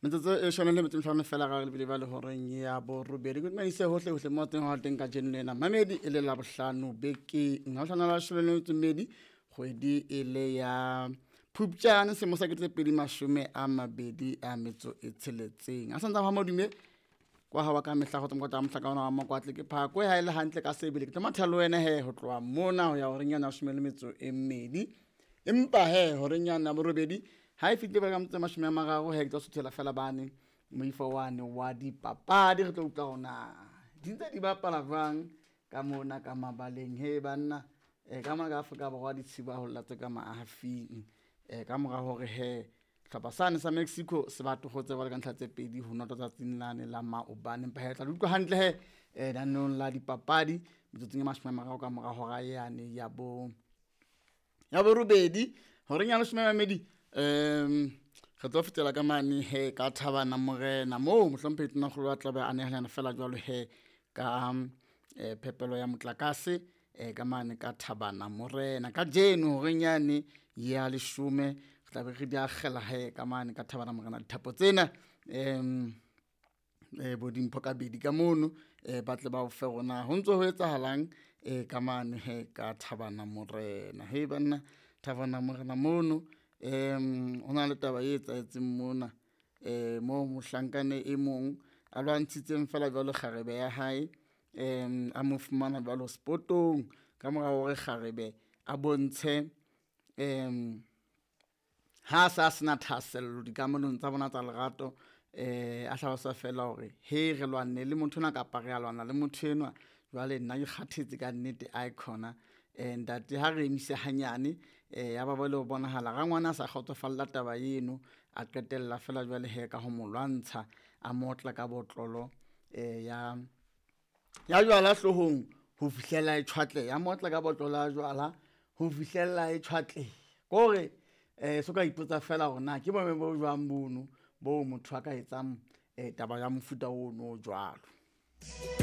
Metsotso e shona le metsohlano fela ga lebile ba le horeng ya bo robedi go tmaise hohle hohle mo teng ha teng ka jenena mamedi e le la bohlano beke nga hlana la shwele tsumedi kgwedi e le ya Phupjane se mo sa ke tsepedi mashume a mabedi a metso e tsheletseng a santsa ha modume kwa ha ka mehla go tsamka ta mhlaka ona wa makwatle ke phakwe ha ile hantle ka sebele ke mathalo wena he ho tloa mona ho ya ho renyana shumele metso e mmedi empa he ho renyana bo robedi ha e fitle ba ka motse mashume a mararo he ke tlo sothela fela bane moifo wane wa dipapadi re tlo utlwa ona dintse di bapala jwang ka mona ka mabaleng he banna ka mona ka Afrika Borwa di tshiba ho latse ka maafing ka mora hore he hlapa sane sa Mexico se batho go tse ba le ka ntlha tse pedi ho notla tsatsing lane la maobane mpa he tla utlwa hantle he danong la dipapadi metsotsong e mashume a mararo ka mora hora yane ya bo robedi hore nyalo shome mamedi re tlo fetela ka mane he ka Thabana Morena mo mohlomphe tna kgolo wa tlabe a nehelana fela jwalo he ka phepelo ya motlakase ka mane ka Thabana Morena ka jeno hore nyane ya leshume re tlabe re di akgela he ka mane ka Thabana Morena dithapo tsena bo dimpho ka bedi ka mono ba tle ba o fe rona ho ntso ho etsahalang ka mane he ka Thabana Morena he banna Thabana Morena mono ona le taba e etsahetseng mona mo mohlankane e mong a lwantshitseng fela jwalo kgarebe ya hae a mo fumana jwalo spotong ka mora hore kgarebe a bontshe ha sa sena thasello dikamanong tsa bona tsa lerato a hlalosa fela hore he re lwanne le motho na kapa re a lwana le motho enwa jwale nna ke kgathetse ka nnete icona ntate ha re emise hanyane ya ba le ho bonahala ga ngwana sa kgotsofalla taba eno a qetella fela jwale he ka ho molwantsha a motla ka botlolo ya jwala hlohong ho fihlela e tshwatle ya motla ka botlolo ya jwala ho fihlela e tshwatle kore so ka ipotsa fela hore na ke bo jwang bono bo motho a ka etsang taba ya mofuta ono jwalo.